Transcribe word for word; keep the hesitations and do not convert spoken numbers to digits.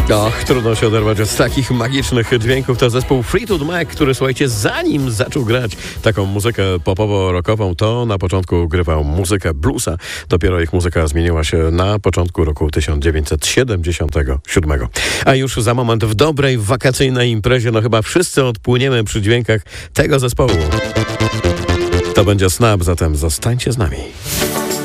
Och, trudno się oderwać od takich magicznych dźwięków. To zespół Fleetwood Mac, który, słuchajcie, zanim zaczął grać taką muzykę popowo-rockową, to na początku grywał muzykę bluesa. Dopiero ich muzyka zmieniła się na początku roku tysiąc dziewięćset siedemdziesiątego siódmego. A już za moment w dobrej wakacyjnej imprezie, no chyba wszyscy odpłyniemy przy dźwiękach tego zespołu. To będzie Snap, zatem zostańcie z nami.